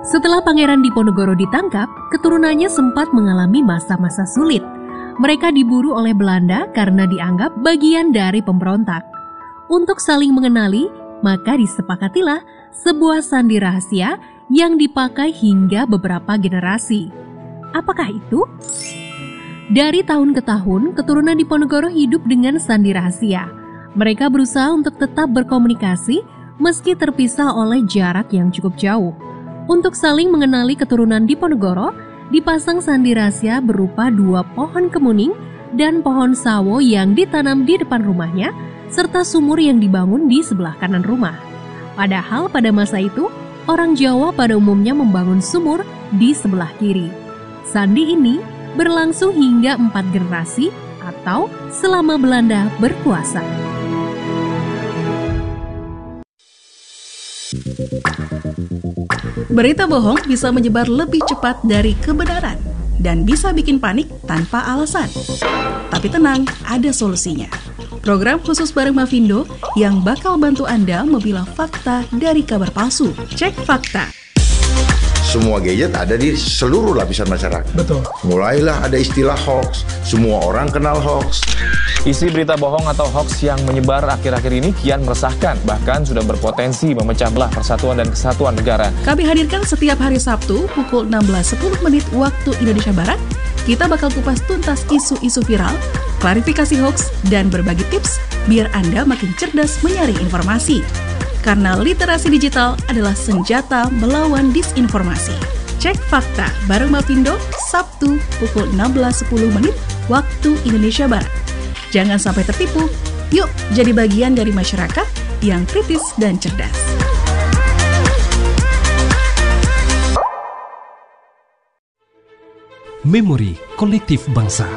Setelah Pangeran Diponegoro ditangkap, keturunannya sempat mengalami masa-masa sulit. Mereka diburu oleh Belanda karena dianggap bagian dari pemberontak. Untuk saling mengenali, maka disepakatilah sebuah sandi rahasia yang dipakai hingga beberapa generasi. Apakah itu? Dari tahun ke tahun, keturunan Diponegoro hidup dengan sandi rahasia. Mereka berusaha untuk tetap berkomunikasi meski terpisah oleh jarak yang cukup jauh. Untuk saling mengenali keturunan Diponegoro, dipasang sandi rahasia berupa 2 pohon kemuning dan pohon sawo yang ditanam di depan rumahnya, serta sumur yang dibangun di sebelah kanan rumah. Padahal pada masa itu, orang Jawa pada umumnya membangun sumur di sebelah kiri. Sandi ini berlangsung hingga 4 generasi atau selama Belanda berkuasa. Berita bohong bisa menyebar lebih cepat dari kebenaran dan bisa bikin panik tanpa alasan. Tapi tenang, ada solusinya. Program khusus bareng Mavindo yang bakal bantu Anda memilah fakta dari kabar palsu. Cek fakta. Semua gadget ada di seluruh lapisan masyarakat. Betul. Mulailah ada istilah hoax. Semua orang kenal hoax. Isi berita bohong atau hoax yang menyebar akhir-akhir ini kian meresahkan, bahkan sudah berpotensi memecah belah persatuan dan kesatuan negara. Kami hadirkan setiap hari Sabtu pukul 16.10 waktu Indonesia Barat. Kita bakal kupas tuntas isu-isu viral, klarifikasi hoax, dan berbagi tips biar Anda makin cerdas menyaring informasi. Karena literasi digital adalah senjata melawan disinformasi. Cek fakta bareng Mavindo, Sabtu pukul 16.10 waktu Indonesia Barat. Jangan sampai tertipu, yuk jadi bagian dari masyarakat yang kritis dan cerdas. Memori kolektif bangsa.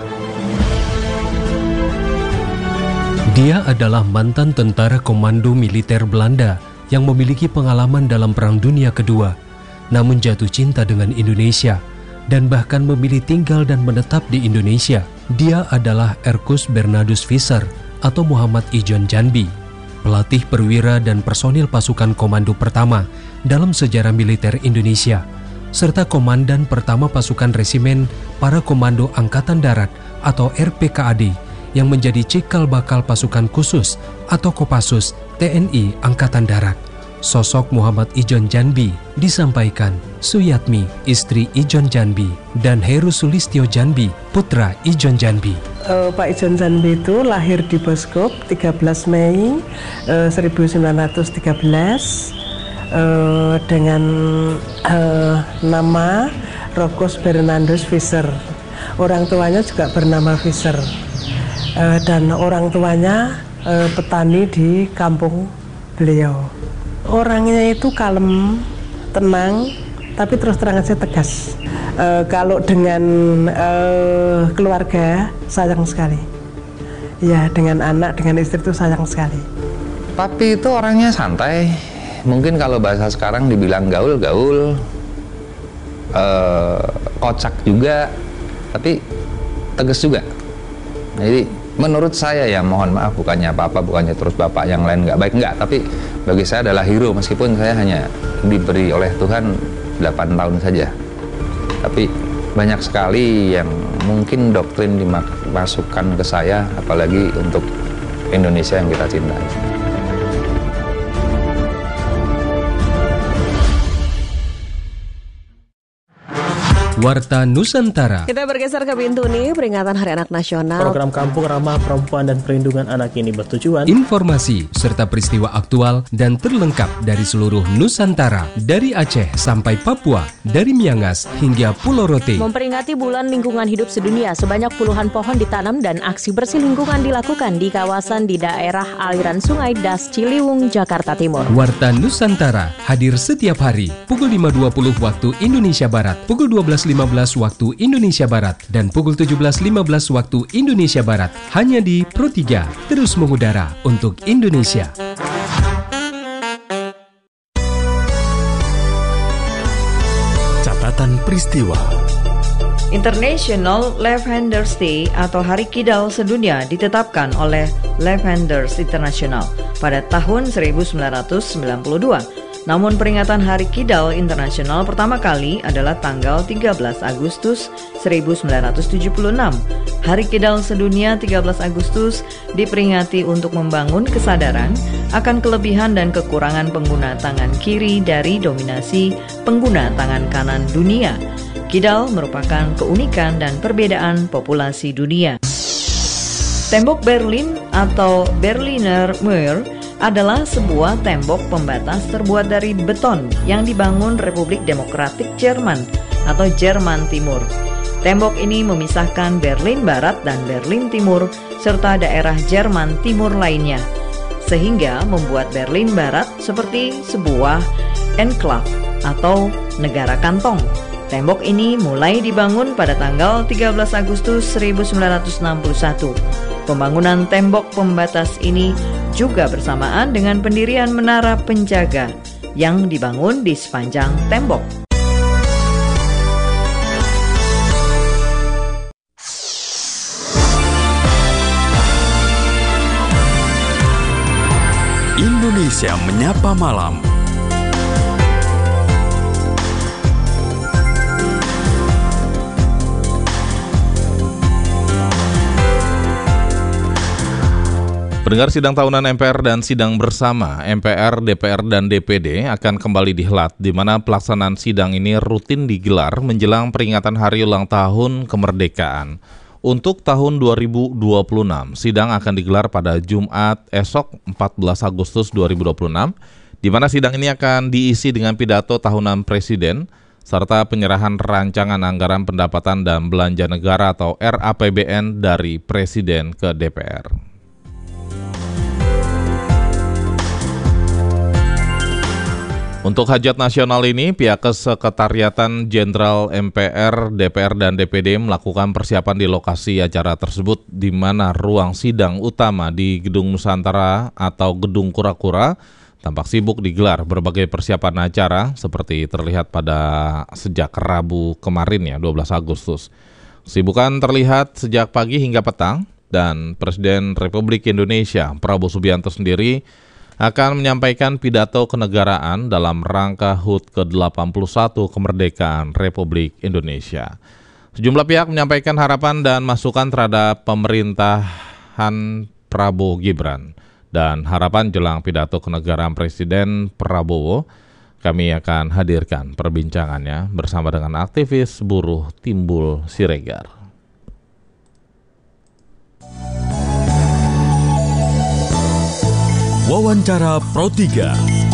Dia adalah mantan tentara komando militer Belanda yang memiliki pengalaman dalam Perang Dunia Kedua, namun jatuh cinta dengan Indonesia dan bahkan memilih tinggal dan menetap di Indonesia. Dia adalah Erkus Bernardus Visser atau Muhammad Ijon Janbi, pelatih perwira dan personil pasukan komando pertama dalam sejarah militer Indonesia, serta komandan pertama pasukan resimen para komando Angkatan Darat atau RPKAD yang menjadi cikal bakal pasukan khusus atau Kopassus TNI Angkatan Darat. Sosok Muhammad Ijon Janbi disampaikan Suyatmi, istri Ijon Janbi, dan Heru Sulistyo Janbi, putra Ijon Janbi. Pak Ijon Janbi itu lahir di Boskop 13 Mei 1913 dengan nama Erkus Bernardus Visser. Orang tuanya juga bernama Visser. Dan orang tuanya petani di kampung beliau. Orangnya itu kalem, tenang, tapi terus terang aja tegas. Kalau dengan keluarga sayang sekali. Ya, dengan anak, dengan istri itu sayang sekali. Papi itu orangnya santai. Mungkin kalau bahasa sekarang dibilang gaul-gaul, kocak juga, tapi tegas juga. Jadi menurut saya ya, mohon maaf, bukannya apa-apa, bukannya terus bapak yang lain nggak baik, nggak, tapi bagi saya adalah hero meskipun saya hanya diberi oleh Tuhan 8 tahun saja. Tapi banyak sekali yang mungkin doktrin dimasukkan ke saya, apalagi untuk Indonesia yang kita cintai. Warta Nusantara. Kita bergeser ke pintu nih, peringatan Hari Anak Nasional. Program Kampung Ramah Perempuan dan Perlindungan Anak ini bertujuan Informasi serta peristiwa aktual dan terlengkap dari seluruh Nusantara, dari Aceh sampai Papua, dari Miangas hingga Pulau Rote. Memperingati Bulan Lingkungan Hidup Sedunia, sebanyak puluhan pohon ditanam dan aksi bersih lingkungan dilakukan di kawasan di daerah aliran Sungai Das Ciliwung, Jakarta Timur. Warta Nusantara hadir setiap hari pukul 5.20 waktu Indonesia Barat, pukul 12.15 waktu Indonesia Barat, dan pukul 17.15 waktu Indonesia Barat, hanya di Pro3, terus mengudara untuk Indonesia. Catatan peristiwa. International Lavenders Day atau Hari Kidal Sedunia ditetapkan oleh Lavenders International pada tahun 1992. Namun peringatan Hari Kidal Internasional pertama kali adalah tanggal 13 Agustus 1976. Hari Kidal sedunia 13 Agustus diperingati untuk membangun kesadaran akan kelebihan dan kekurangan pengguna tangan kiri dari dominasi pengguna tangan kanan dunia. Kidal merupakan keunikan dan perbedaan populasi dunia. Tembok Berlin atau Berliner Mauer adalah sebuah tembok pembatas terbuat dari beton yang dibangun Republik Demokratik Jerman atau Jerman Timur. Tembok ini memisahkan Berlin Barat dan Berlin Timur serta daerah Jerman Timur lainnya, sehingga membuat Berlin Barat seperti sebuah enclave atau negara kantong. Tembok ini mulai dibangun pada tanggal 13 Agustus 1961. Pembangunan tembok pembatas ini juga bersamaan dengan pendirian menara penjaga yang dibangun di sepanjang tembok. Indonesia Menyapa Malam. Pendengar, sidang tahunan MPR dan sidang bersama MPR, DPR, dan DPD akan kembali dihelat, di mana pelaksanaan sidang ini rutin digelar menjelang peringatan Hari Ulang Tahun Kemerdekaan. Untuk tahun 2026, sidang akan digelar pada Jumat esok 14 Agustus 2026, di mana sidang ini akan diisi dengan pidato tahunan Presiden, serta penyerahan rancangan anggaran pendapatan dan belanja negara atau RAPBN dari Presiden ke DPR. Untuk hajat nasional ini, pihak Kesekretariatan Jenderal MPR, DPR, dan DPD melakukan persiapan di lokasi acara tersebut, di mana ruang sidang utama di Gedung Nusantara atau Gedung Kura-Kura tampak sibuk digelar berbagai persiapan acara seperti terlihat pada sejak Rabu kemarin ya, 12 Agustus. Kesibukan terlihat sejak pagi hingga petang, dan Presiden Republik Indonesia Prabowo Subianto sendiri akan menyampaikan pidato kenegaraan dalam rangka HUT ke-81 kemerdekaan Republik Indonesia. Sejumlah pihak menyampaikan harapan dan masukan terhadap pemerintahan Prabowo Gibran dan harapan jelang pidato kenegaraan Presiden Prabowo. Kami akan hadirkan perbincangannya bersama dengan aktivis buruh Timbul Siregar. Wawancara Pro 3.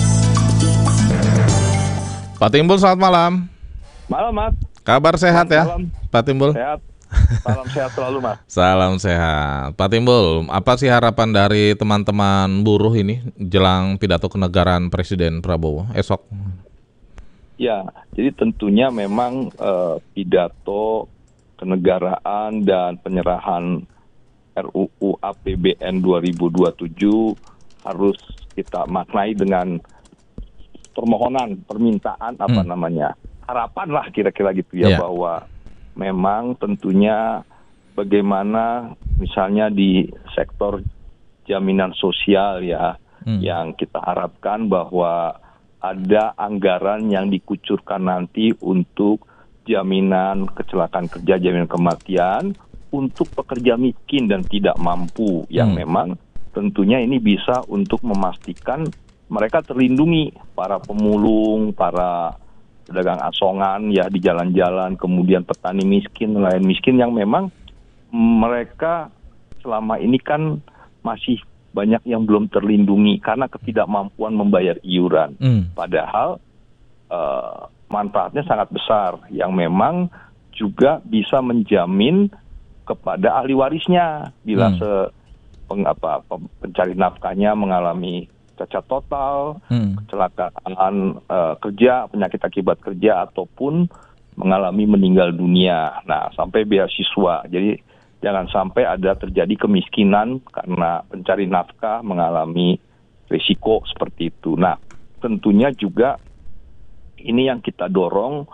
Pak Timbul, selamat malam. Malam, Mas. Kabar sehat ya, malam. Pak Timbul? Sehat. Salam sehat selalu, Mas. Salam sehat. Pak Timbul, apa sih harapan dari teman-teman buruh ini jelang pidato kenegaraan Presiden Prabowo esok? Ya, jadi tentunya memang pidato kenegaraan dan penyerahan RUU APBN 2027 harus kita maknai dengan permintaan harapan lah kira-kira gitu ya, bahwa memang tentunya bagaimana misalnya di sektor jaminan sosial ya, yang kita harapkan bahwa ada anggaran yang dikucurkan nanti untuk jaminan kecelakaan kerja, jaminan kematian untuk pekerja miskin dan tidak mampu yang memang tentunya ini bisa untuk memastikan mereka terlindungi, para pemulung, para pedagang asongan ya di jalan-jalan, kemudian petani miskin, nelayan miskin yang memang mereka selama ini kan masih banyak yang belum terlindungi karena ketidakmampuan membayar iuran. Padahal manfaatnya sangat besar yang memang juga bisa menjamin kepada ahli warisnya bila pencari nafkahnya mengalami cacat total, kecelakaan kerja, penyakit akibat kerja, ataupun mengalami meninggal dunia. Nah, sampai beasiswa. Jadi jangan sampai ada terjadi kemiskinan karena pencari nafkah mengalami risiko seperti itu. Nah, tentunya juga ini yang kita dorong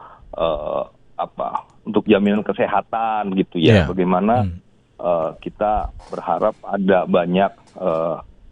untuk jaminan kesehatan gitu ya. Bagaimana kita berharap ada banyak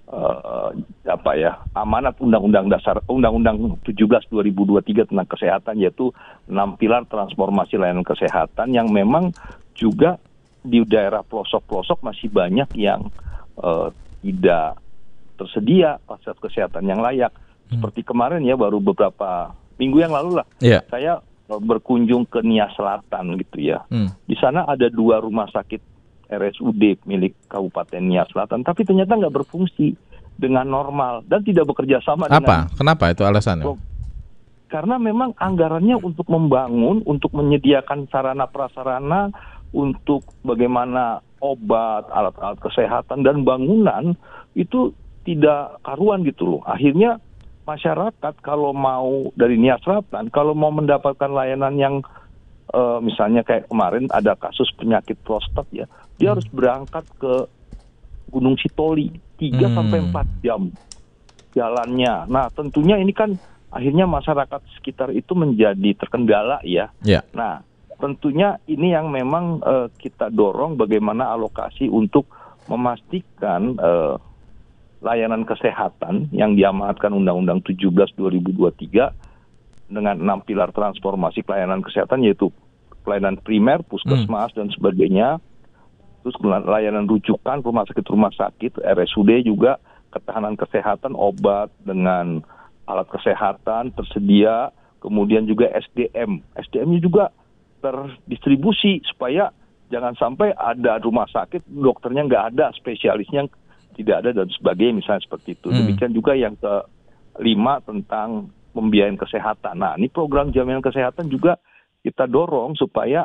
amanat Undang-Undang 17 2023 tentang kesehatan, yaitu 6 pilar transformasi layanan kesehatan yang memang juga di daerah pelosok-pelosok masih banyak yang tidak tersedia fasilitas kesehatan yang layak. Seperti kemarin ya, baru beberapa minggu yang lalu lah, saya berkunjung ke Nia Selatan gitu ya. Di sana ada 2 rumah sakit RSUD milik Kabupaten Nia Selatan, tapi ternyata nggak berfungsi dengan normal dan tidak bekerja sama dengan... Kenapa itu alasannya? Karena memang anggarannya untuk membangun, untuk menyediakan sarana prasarana, untuk bagaimana obat, alat-alat kesehatan dan bangunan itu tidak karuan gitu loh. Akhirnya masyarakat kalau mau dari Nia Selatan, kalau mau mendapatkan layanan yang misalnya kayak kemarin ada kasus penyakit prostat ya, dia harus berangkat ke Gunung Sitoli 3-4 jam jalannya. Nah tentunya ini kan akhirnya masyarakat sekitar itu menjadi terkendala ya. Nah tentunya ini yang memang kita dorong bagaimana alokasi untuk memastikan layanan kesehatan yang diamanatkan Undang-Undang 17 2023 dengan 6 pilar transformasi pelayanan kesehatan, yaitu pelayanan primer, puskesmas dan sebagainya, terus layanan rujukan rumah sakit, RSUD juga, ketahanan kesehatan, obat dengan alat kesehatan tersedia, kemudian juga SDM-nya juga terdistribusi supaya jangan sampai ada rumah sakit dokternya nggak ada, spesialisnya tidak ada dan sebagainya, misalnya seperti itu. Demikian juga yang kelima tentang pembiayaan kesehatan. Nah, ini program jaminan kesehatan juga kita dorong supaya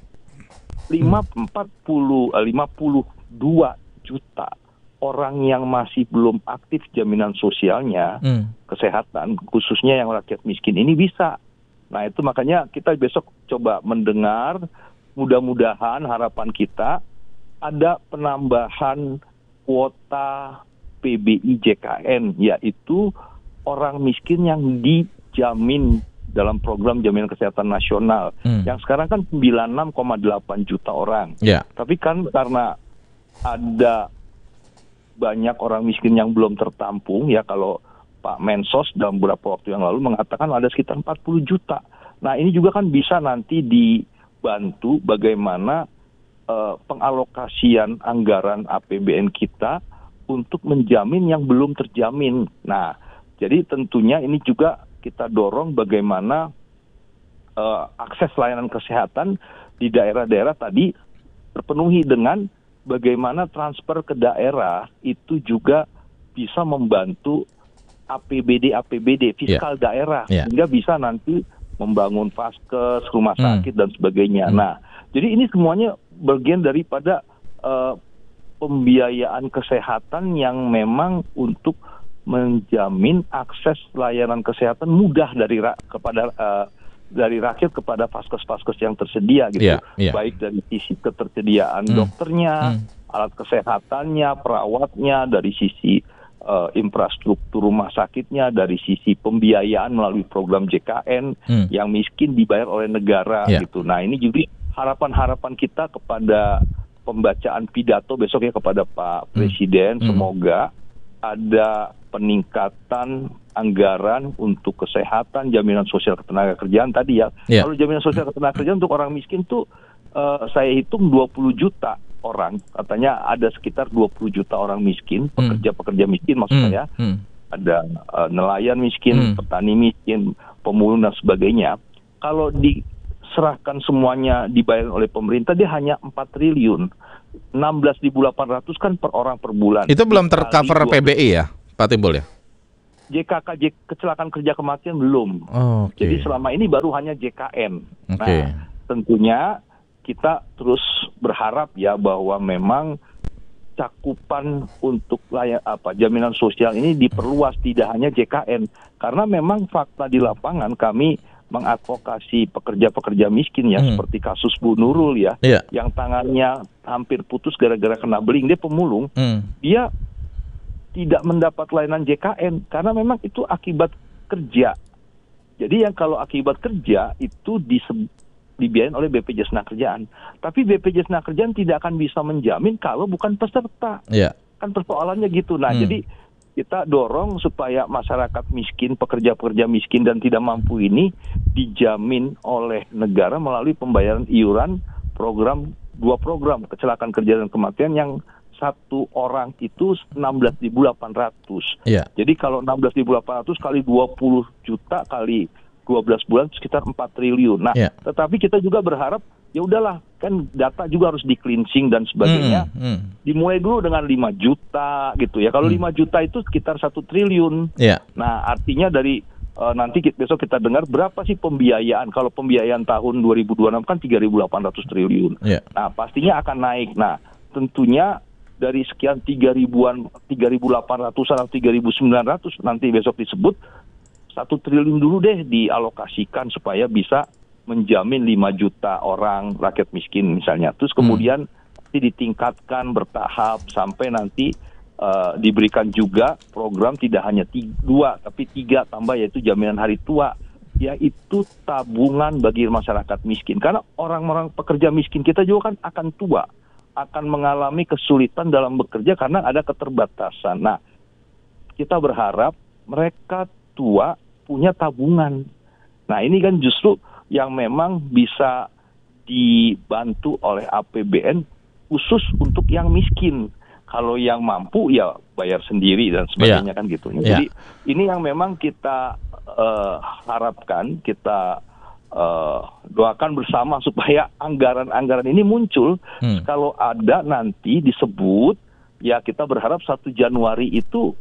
52 juta orang yang masih belum aktif jaminan sosialnya kesehatan, khususnya yang rakyat miskin ini bisa. Nah, itu makanya kita besok coba mendengar, mudah-mudahan harapan kita ada penambahan kuota PBI JKN, yaitu orang miskin yang dijamin dalam program jaminan kesehatan nasional. Yang sekarang kan 96,8 juta orang. Tapi kan karena ada banyak orang miskin yang belum tertampung ya, kalau Pak Mensos dalam beberapa waktu yang lalu mengatakan ada sekitar 40 juta. Nah ini juga kan bisa nanti dibantu bagaimana pengalokasian anggaran APBN kita untuk menjamin yang belum terjamin. Nah, jadi tentunya ini juga kita dorong bagaimana akses layanan kesehatan di daerah-daerah tadi terpenuhi dengan bagaimana transfer ke daerah itu juga bisa membantu APBD fiskal daerah, sehingga bisa nanti membangun vaskes, rumah sakit dan sebagainya. Nah, jadi ini semuanya bagian daripada pembiayaan kesehatan yang memang untuk menjamin akses layanan kesehatan mudah dari rakyat kepada vaskes-vaskes yang tersedia gitu. Baik dari sisi ketersediaan dokternya, alat kesehatannya, perawatnya, dari sisi infrastruktur rumah sakitnya, dari sisi pembiayaan melalui program JKN yang miskin dibayar oleh negara gitu. Nah, ini juga harapan-harapan kita kepada pembacaan pidato besok ya kepada Pak Presiden, semoga ada peningkatan anggaran untuk kesehatan, jaminan sosial ketenagakerjaan tadi ya. Kalau jaminan sosial ketenagakerjaan untuk orang miskin tuh saya hitung 20 juta orang. Katanya ada sekitar 20 juta orang miskin, pekerja-pekerja miskin maksud saya. Ada nelayan miskin, petani miskin, pemulung dan sebagainya. Kalau diserahkan semuanya dibayar oleh pemerintah, dia hanya 4 triliun. 16.800 kan per orang per bulan. Itu belum tercover PBI ya, Pak Timbul ya? JKK, kecelakaan kerja kematian belum. Jadi selama ini baru hanya JKN. Nah, tentunya kita terus berharap ya bahwa memang cakupan untuk jaminan sosial ini diperluas, tidak hanya JKN. Karena memang fakta di lapangan kami mengadvokasi pekerja-pekerja miskin ya, seperti kasus Bu Nurul ya, yang tangannya hampir putus gara-gara kena beling, dia pemulung, dia tidak mendapat layanan JKN karena memang itu akibat kerja. Jadi yang kalau akibat kerja itu dibiayain oleh BPJS Tenagakerjaan. Tapi BPJS Tenagakerjaan tidak akan bisa menjamin kalau bukan peserta. Kan persoalannya gitu. Nah, jadi kita dorong supaya masyarakat miskin, pekerja-pekerja miskin dan tidak mampu ini dijamin oleh negara melalui pembayaran iuran dua program kecelakaan kerja dan kematian yang satu orang itu 16.800. Yeah. Jadi kalau 16.800 kali 20 juta kali 12 bulan sekitar 4 triliun. Nah, tetapi kita juga berharap ya udahlah, kan data juga harus di cleansing dan sebagainya. Dimulai dulu dengan 5 juta gitu ya. Kalau 5 juta itu sekitar 1 triliun. Nah, artinya dari nanti besok kita dengar berapa sih pembiayaan. Kalau pembiayaan tahun 2026 kan 3.800 triliun. Nah, pastinya akan naik. Nah, tentunya dari sekian 3.800-an atau 3.900 nanti besok disebut 1 triliun dulu deh dialokasikan supaya bisa menjamin 5 juta orang rakyat miskin misalnya. Terus kemudian nanti ditingkatkan bertahap sampai nanti diberikan juga program tidak hanya 2 tapi 3 tambah, yaitu jaminan hari tua, yaitu tabungan bagi masyarakat miskin. Karena orang-orang pekerja miskin kita juga kan akan tua, akan mengalami kesulitan dalam bekerja karena ada keterbatasan. Nah, kita berharap mereka tua punya tabungan. Nah, ini kan justru yang memang bisa dibantu oleh APBN khusus untuk yang miskin. Kalau yang mampu ya bayar sendiri dan sebagainya kan gitu. Jadi ini yang memang kita harapkan, kita doakan bersama supaya anggaran-anggaran ini muncul. Kalau ada nanti disebut, ya kita berharap 1 Januari itu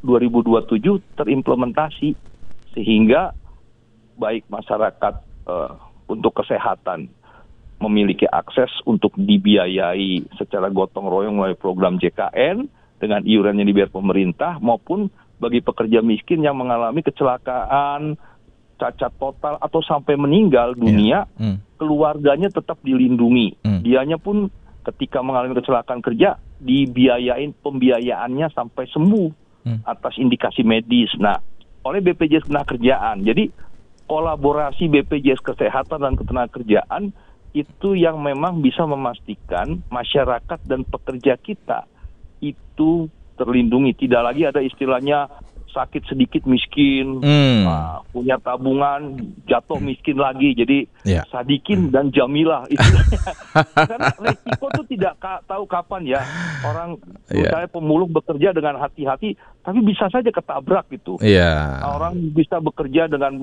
2027 terimplementasi sehingga baik masyarakat untuk kesehatan memiliki akses untuk dibiayai secara gotong royong melalui program JKN dengan iuran yang dibayar pemerintah, maupun bagi pekerja miskin yang mengalami kecelakaan, cacat total atau sampai meninggal dunia, keluarganya tetap dilindungi. Dianya pun ketika mengalami kecelakaan kerja dibiayain pembiayaannya sampai sembuh atas indikasi medis. Nah, oleh BPJS Ketenagakerjaan. Jadi kolaborasi BPJS Kesehatan dan Ketenagakerjaan itu yang memang bisa memastikan masyarakat dan pekerja kita itu terlindungi. Tidak lagi ada istilahnya sakit sedikit miskin, punya tabungan jatuh miskin lagi. Jadi Sadikin dan Jamilah istilahnya. Karena resiko itu tidak tahu kapan ya. Orang misalnya pemulung bekerja dengan hati-hati, tapi bisa saja ketabrak gitu. Orang bisa bekerja dengan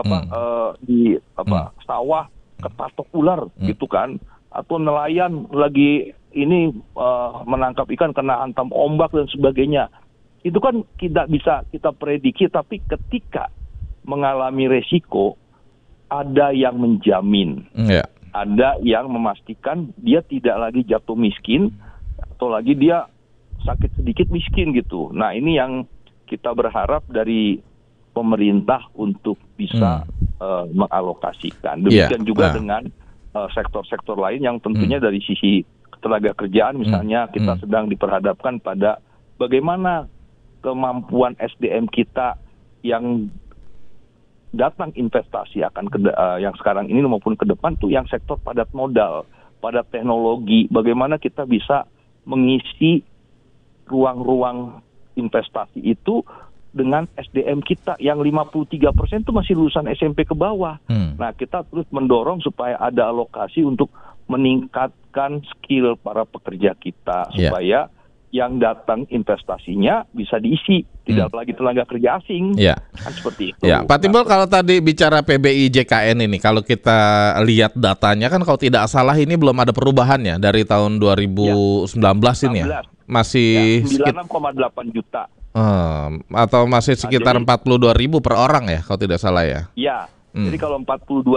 di sawah kepatok ular gitu kan, atau nelayan lagi ini menangkap ikan kena hantam ombak dan sebagainya. Itu kan tidak bisa kita prediksi, tapi ketika mengalami resiko ada yang menjamin, ada yang memastikan dia tidak lagi jatuh miskin atau lagi dia sakit sedikit miskin gitu. Nah, ini yang kita berharap dari pemerintah untuk bisa mengalokasikan. Demikian juga dengan sektor-sektor lain yang tentunya dari sisi ketenaga kerjaan misalnya kita sedang diperhadapkan pada bagaimana kemampuan SDM kita yang datang investasi akan yang sekarang ini maupun ke depan tuh yang sektor padat modal, padat teknologi, bagaimana kita bisa mengisi ruang-ruang investasi itu dengan SDM kita yang 53% itu masih lulusan SMP ke bawah. Nah, kita terus mendorong supaya ada alokasi untuk meningkatkan skill para pekerja kita supaya yang datang investasinya bisa diisi, tidak lagi tenaga kerja asing. Kan seperti itu. Pak Timbul, kalau tadi bicara PBI JKN ini, kalau kita lihat datanya kan kalau tidak salah ini belum ada perubahannya dari tahun 2019 ini ya. Masih 96,8 juta. Atau masih sekitar 42.000 per orang ya kalau tidak salah ya. Jadi kalau 42